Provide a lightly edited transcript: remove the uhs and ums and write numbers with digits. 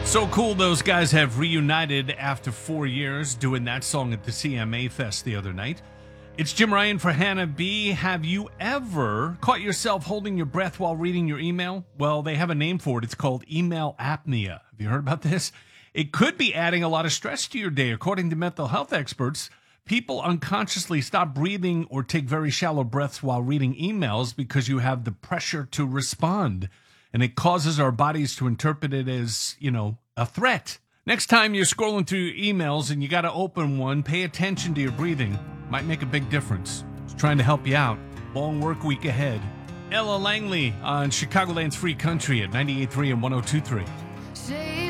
So cool those guys have reunited after 4 years doing that song at the CMA Fest the other night. It's Jim Ryan for Hannah B. Have you ever caught yourself holding your breath while reading your email? Well, they have a name for it. It's called email apnea. Have you heard about this? It could be adding a lot of stress to your day. According to mental health experts, people unconsciously stop breathing or take very shallow breaths while reading emails because you have the pressure to respond. And it causes our bodies to interpret it as, a threat. Next time you're scrolling through your emails and you got to open one, pay attention to your breathing. Might make a big difference. Just trying to help you out. Long work week ahead. Ella Langley on Chicagoland's Free Country at 98.3 and 102.3.